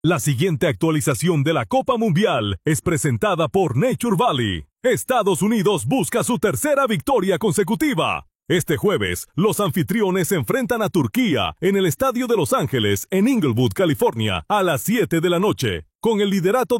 La siguiente actualización de la Copa Mundial es presentada por Nature Valley. Estados Unidos busca su tercera victoria consecutiva. Este jueves, los anfitriones se enfrentan a Turquía en el Estadio de Los Ángeles, en Inglewood, California, a las 7 de la noche, con el liderato